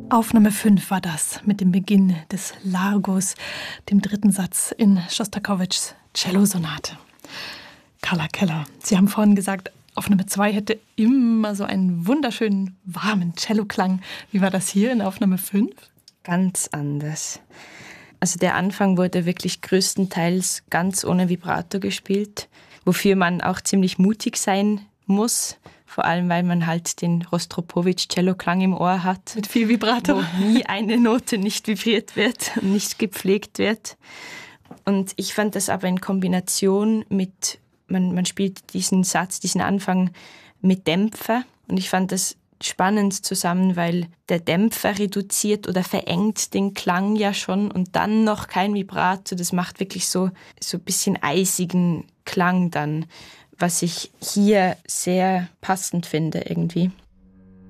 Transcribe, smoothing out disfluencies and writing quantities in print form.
Aufnahme 5 war das mit dem Beginn des Largos, dem dritten Satz in Schostakowitschs Cellosonate. Carla Keller, Sie haben vorhin gesagt, Aufnahme 2 hätte immer so einen wunderschönen, warmen Celloklang. Wie war das hier in Aufnahme 5? Ganz anders. Also der Anfang wurde wirklich größtenteils ganz ohne Vibrato gespielt, wofür man auch ziemlich mutig sein muss. Vor allem, weil man halt den Rostropowitsch-Celloklang im Ohr hat. Mit viel Vibrato. Wo nie eine Note nicht vibriert wird und nicht gepflegt wird. Und ich fand das aber in Kombination mit, man spielt diesen Satz, diesen Anfang mit Dämpfer. Und ich fand das spannend zusammen, weil der Dämpfer reduziert oder verengt den Klang ja schon und dann noch kein Vibrato. Das macht wirklich so ein bisschen eisigen Klang dann, was ich hier sehr passend finde irgendwie.